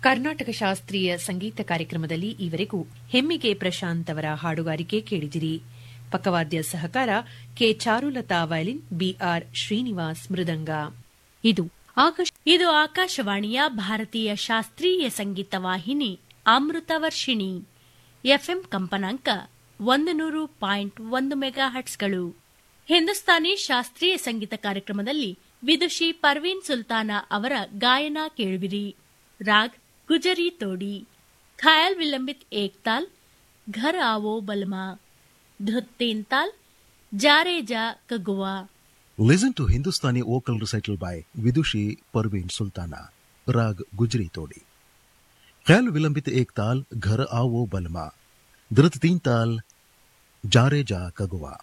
ಕರ್ನಾಟಕ ಶಾಸ್ತ್ರೀಯ ಸಂಗೀತ ಕಾರ್ಯಕ್ರಮದಲ್ಲಿ ಈವರೆಗೂ ಹೆಮ್ಮಿಗೆ ಪ್ರಶಾಂತ್ ಅವರ ಹಾಡುಗಾರಿಕೆ ಕೇಳಿದಿರಿ. ಪಕ್ಕವಾದ್ಯ ಸಹಕಾರ K Charulata violin, B R Srinivas ಮೃದಂಗ. ಇದು ಆಕಾಶವಾಣಿಯ ಭಾರತೀಯ ಶಾಸ್ತ್ರೀಯ ಸಂಗೀತ ವಾಹಿನಿ ಅಮೃತವರ್ಷಿಣಿ. ಎಫ್ಎಂ ಕಂಪನಾಂಕ 100.1 ಮೆಗಾಹರ್ಟ್ಸ್ಗಳು. ಹಿಂದೂಸ್ತಾನಿ ಶಾಸ್ತ್ರೀಯ ಸಂಗೀತ ಕಾರ್ಯಕ್ರಮದಲ್ಲಿ ವಿದುಷಿ ಪರ್ವೀನ್ ಸುಲ್ತಾನಾ ಅವರ ಗಾಯನ ಕೇಳುವಿರಿ. ರಾಗ್ ಗುಜರಿ ತೋಡಿ, ಖಯಾಲ್ ವಿಲಂಬಿತ್ ಏಕ್ ತಾಲ್, ಘರ್ ಆವೋ ಬಲ್ಮಾ, ಧುತ್ ತೀನ್ ತಾಲ್, ಜಾರೆ ಜಾ ಕಗುವಾ. Listen to Hindustani vocal recital by Vidushi Parveen Sultana. Rag Gujri Todi. Khayal Vilambit Ek Tal, Ghar Aavo Balma. Dhrit Teen Tal, Jare Ja Kagwa.